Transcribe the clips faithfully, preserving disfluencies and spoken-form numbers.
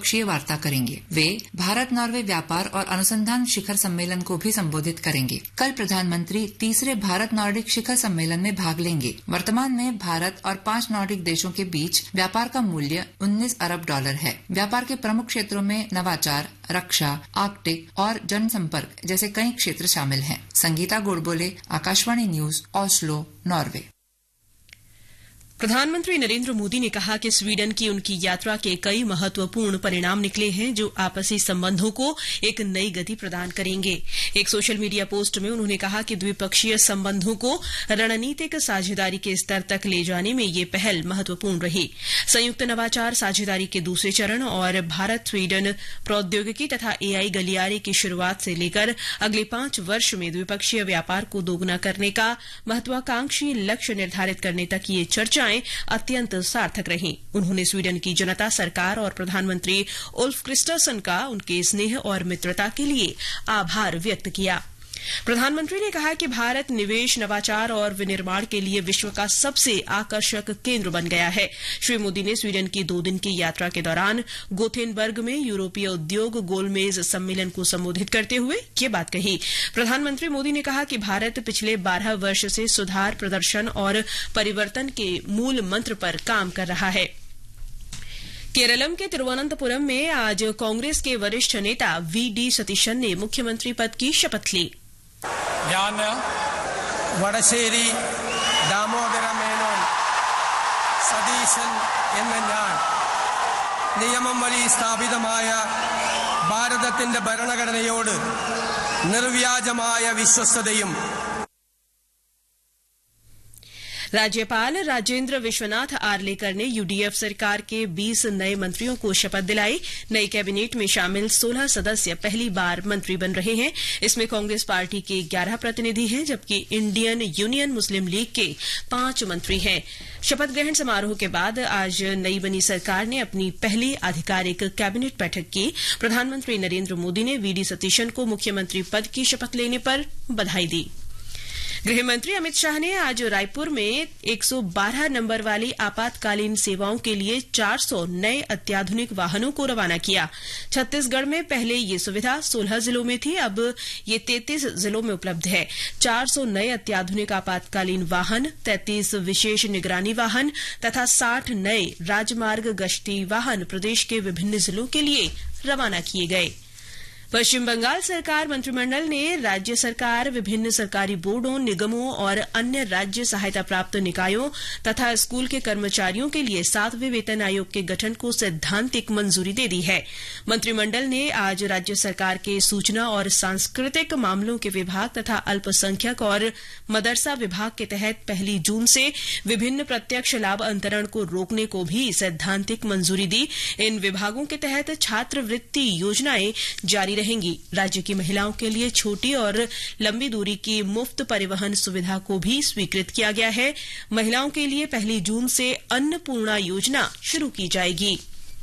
द्विपक्षीय वार्ता करेंगे। वे भारत नॉर्वे व्यापार और अनुसंधान शिखर सम्मेलन को भी संबोधित करेंगे। कल प्रधानमंत्री तीसरे भारत नॉर्डिक शिखर सम्मेलन में भाग लेंगे। वर्तमान में भारत और पांच नॉर्डिक देशों के बीच व्यापार का मूल्य उन्नीस अरब डॉलर है। व्यापार के प्रमुख क्षेत्रों में नवाचार, रक्षा, आर्कटिक और जनसंपर्क जैसे कई क्षेत्र शामिल हैं। Sangeeta Godbole, Akashvani news, Oslo, Norway. प्रधानमंत्री नरेंद्र मोदी ने कहा कि स्वीडन की उनकी यात्रा के कई महत्वपूर्ण परिणाम निकले हैं जो आपसी संबंधों को एक नई गति प्रदान करेंगे। एक सोशल मीडिया पोस्ट में उन्होंने कहा कि द्विपक्षीय संबंधों को रणनीतिक साझेदारी के स्तर तक ले जाने में ये पहल महत्वपूर्ण रही। संयुक्त नवाचार साझेदारी के दूसरे चरण और भारत स्वीडन प्रौद्योगिकी तथा एआई गलियारे की शुरूआत से लेकर अगले पांच वर्ष में द्विपक्षीय व्यापार को दोगुना करने का महत्वाकांक्षी लक्ष्य निर्धारित करने तक ये चर्चा अत्यंत सार्थक रही। उन्होंने स्वीडन की जनता, सरकार और प्रधानमंत्री उल्फ क्रिस्टरसन का उनके स्नेह और मित्रता के लिए आभार व्यक्त किया। प्रधानमंत्री ने कहा कि भारत निवेश, नवाचार और विनिर्माण के लिए विश्व का सबसे आकर्षक केंद्र बन गया है। श्री मोदी ने स्वीडन की दो दिन की यात्रा के दौरान गोथेनबर्ग में यूरोपीय उद्योग गोलमेज सम्मेलन को संबोधित करते हुए ये बात कही। प्रधानमंत्री मोदी ने कहा कि भारत पिछले बारह वर्ष से सुधार, प्रदर्शन और परिवर्तन के मूल मंत्र पर काम कर रहा है। केरलम के तिरुवनंतपुरम में आज कांग्रेस के वरिष्ठ नेता वी डी सतीशन ने मुख्यमंत्री पद की शपथ ली। ഞാൻ വടശ്ശേരി ദാമോദര മേനോൻ സതീശൻ എന്ന ഞാൻ നിയമം വഴി സ്ഥാപിതമായ ഭാരതത്തിന്റെ ഭരണഘടനയോട് നിർവ്യാജമായ വിശ്വസ്തതയും राज्यपाल राजेंद्र विश्वनाथ आर्लेकर ने यूडीएफ सरकार के बीस नए मंत्रियों को शपथ दिलाई। नई कैबिनेट में शामिल सोलह सदस्य पहली बार मंत्री बन रहे हैं। इसमें कांग्रेस पार्टी के ग्यारह प्रतिनिधि हैं जबकि इंडियन यूनियन मुस्लिम लीग के पांच मंत्री हैं। शपथ ग्रहण समारोह के बाद आज नई बनी सरकार ने अपनी पहली आधिकारिक कैबिनेट बैठक की। प्रधानमंत्री नरेंद्र मोदी ने वी डी सतीशन को मुख्यमंत्री पद की शपथ लेने पर बधाई दी। गृहमंत्री अमित शाह ने आज रायपुर में एक सौ बारह नंबर वाली आपातकालीन सेवाओं के लिए चार सौ नए अत्याधुनिक वाहनों को रवाना किया। छत्तीसगढ़ में पहले ये सुविधा सोलह जिलों में थी, अब ये तैंतीस जिलों में उपलब्ध है। चार सौ नए अत्याधुनिक आपातकालीन वाहन, तैंतीस विशेष निगरानी वाहन तथा साठ नए राजमार्ग गश्ती वाहन प्रदेश के विभिन्न जिलों के लिए रवाना किए गए। पश्चिम बंगाल सरकार मंत्रिमंडल ने राज्य सरकार, विभिन्न सरकारी बोर्डों, निगमों और अन्य राज्य सहायता प्राप्त निकायों तथा स्कूल के कर्मचारियों के लिए सातवें वेतन आयोग के गठन को सैद्धांतिक मंजूरी दे दी है। मंत्रिमंडल ने आज राज्य सरकार के सूचना और सांस्कृतिक मामलों के विभाग तथा अल्पसंख्यक और मदरसा विभाग के तहत पहली जून से विभिन्न प्रत्यक्ष लाभ अंतरण को रोकने को भी सैद्धांतिक मंजूरी दी। इन विभागों के तहत छात्रवृत्ति योजनाएं जारी रहेंगी। राज्य की महिलाओं के लिए छोटी और लंबी दूरी की मुफ्त परिवहन सुविधा को भी स्वीकृत किया गया है। महिलाओं के लिए पहली जून से अन्नपूर्णा योजना शुरू की जाएगी।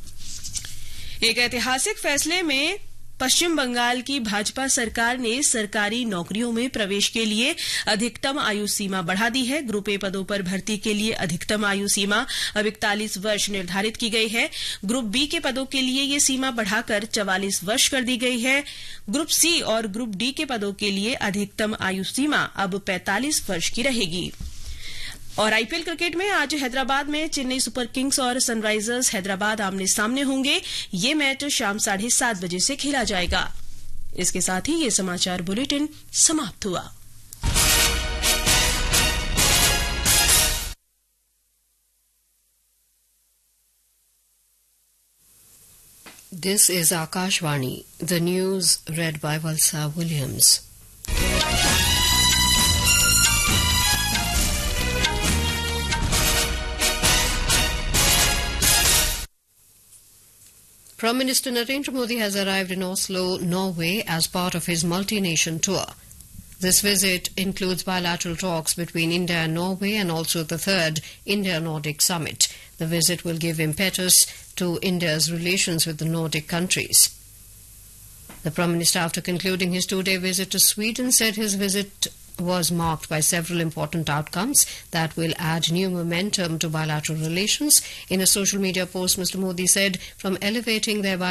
एक ऐतिहासिक फैसले में पश्चिम बंगाल की भाजपा सरकार ने सरकारी नौकरियों में प्रवेश के लिए अधिकतम आयु सीमा बढ़ा दी है। ग्रुप ए पदों पर भर्ती के लिए अधिकतम आयु सीमा अब इकतालीस वर्ष निर्धारित की गई है। ग्रुप बी के पदों के लिए ये सीमा बढ़ाकर चवालीस वर्ष कर दी गई है। ग्रुप सी और ग्रुप डी के पदों के लिए अधिकतम आयु सीमा अब पैंतालीस वर्ष की रहेगी। और आईपीएल क्रिकेट में आज हैदराबाद में चेन्नई सुपर किंग्स और सनराइजर्स हैदराबाद आमने सामने होंगे। ये मैच शाम साढ़े सात बजे से खेला जाएगा। इसके साथ ही ये समाचार बुलेटिन समाप्त हुआ। This is Akashvani, the news read by Valsa Williams. Prime Minister Narendra Modi has arrived in Oslo, Norway as part of his multi-nation tour. This visit includes bilateral talks between India and Norway and also the third India-Nordic summit. The visit will give impetus to India's relations with the Nordic countries. The Prime Minister, after concluding his two-day visit to Sweden, said his visit was marked by several important outcomes that will add new momentum to bilateral relations. In a social media post, Mister Modi said, from elevating their